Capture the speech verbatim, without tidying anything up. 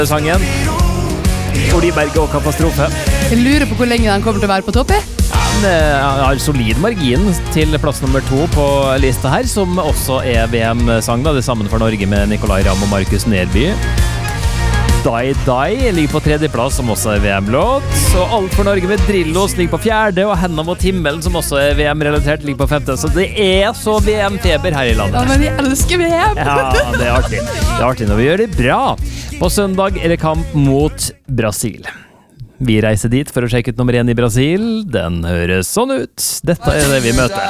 sangen. Oliberg og Katastrofe. Jeg lurer på hvor lenge den kommer til å være på topp i. Den har solid margin til plass nummer to på lista her, som også er V M-sang, da. Det sammen for Norge med Nicolai Ramm og Markus Nerby. Die Die ligger på tredje plass, som også er V M-låt. Og Alt for Norge med Drillos ligger på fjerde, og Hendene mot himmelen, som også er V M-relatert, ligger på femte. Så det er så V M-feber her i landet. Ja, men jeg elsker V M! Ja, det er artig. Det er artig når vi gjør det bra. På søndag er det kamp mot Brasil. Vi reiser dit for å sjekke ut nummer én i Brasil. Den høres sånn ut. Dette er det vi møter.